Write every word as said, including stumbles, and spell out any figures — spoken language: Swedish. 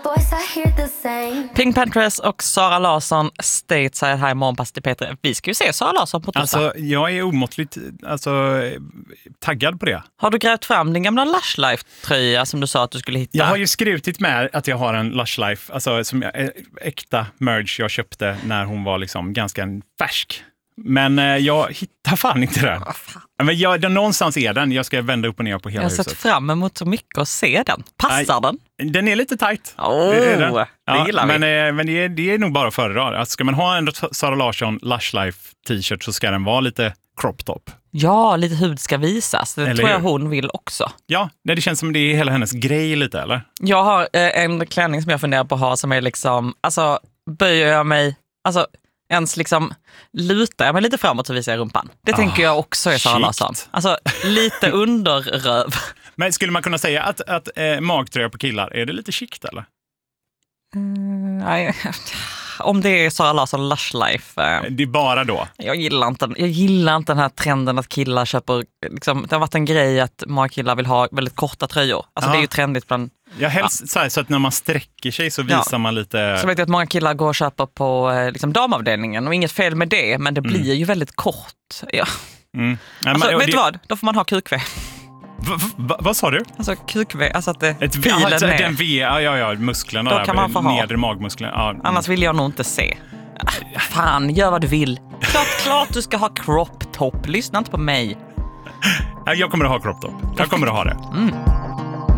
voice, I hear the same. Pink Panthers och Sara Larsson stateside här i Morgonpass till P tre. Vi ska ju se Sara Larsson på torsdag. Alltså, jag är omåttligt alltså, taggad på det. Har du grävt fram din gamla Lush Life-tröja som du sa att du skulle hitta? Jag har ju skrutit med att jag har en Lush Life, alltså som jag, äkta merge jag köpte när hon var liksom ganska färsk. Men eh, jag hittar fan inte den. Oh, fan. Men jag, den, någonstans är den. Jag ska vända upp och ner på hela jag har huset. sett fram emot så mycket att se den. Passar Nej, den? Den är lite tajt. Åh, det, är den. det Ja, gillar men, vi. eh, men det, är, det är nog bara att föredra. Alltså, ska man ha en Sara Larsson Lush Life t-shirt så ska den vara lite crop top. Ja, lite hud ska visas. Det Eller tror jag hur? hon vill också. Ja, det känns som det är hela hennes grej lite, eller? Jag har eh, en klänning som jag funderar på att ha som är liksom, alltså böjer jag mig, alltså ens liksom lutar jag mig lite framåt så visar jag rumpan. Det Ah, tänker jag också är Sara chict. Larsson. Alltså lite underröv. Men skulle man kunna säga att, att eh, magtröja på killar, är det lite chict eller? Mm, nej, om det är Sara Larsson Lush Life. Eh, Det är bara då. jag, gillar inte, jag gillar inte den här trenden att killar köper, liksom, det har varit en grej att många killar vill ha väldigt korta tröjor. Alltså Ja. det är ju trendigt bland... Jag helst så, här, så att när man sträcker sig så visar Ja. man lite... Så vet jag att många killar går och köper på eh, liksom, damavdelningen och inget fel med det, men det Mm. blir ju väldigt kort. Ja. Mm. Ja, Alltså, men- och vet det- du vad? Då får man ha kukve. Va, va, vad sa du? Alltså kukve, alltså att det Ett V, pilen alltså, ner. den V, ja, ja, ja, musklerna Då där, kan man få ha. nedre magmusklerna. Ja. Annars vill jag nog inte se. Ah, fan, gör vad du vill. Klart, klart du ska ha crop top. Lyssna inte på mig. Jag kommer att ha crop top. Jag kommer att ha det. Mm.